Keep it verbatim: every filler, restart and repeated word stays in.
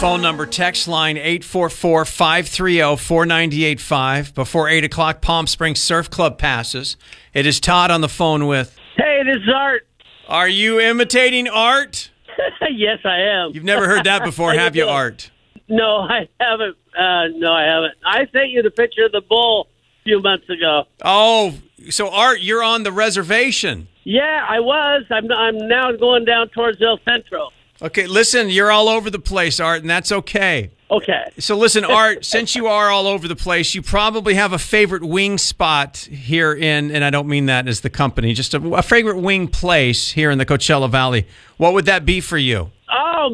Phone number, text line eight four four, five three zero, four nine eight five. Before eight o'clock, Palm Springs Surf Club passes. It is Todd on the phone with... Hey, this is Art. Are you imitating Art? Yes, I am. You've never heard that before, have you, Art? No, I haven't. Uh, no, I haven't. I sent you the picture of the bull a few months ago. Oh, so Art, you're on the reservation. Yeah, I was. I'm, I'm now going down towards El Centro. Okay, listen, you're all over the place, Art, and that's okay. Okay. So listen, Art, since you are all over the place, you probably have a favorite wing spot here in, and I don't mean that as the company, just a, a favorite wing place here in the Coachella Valley. What would that be for you?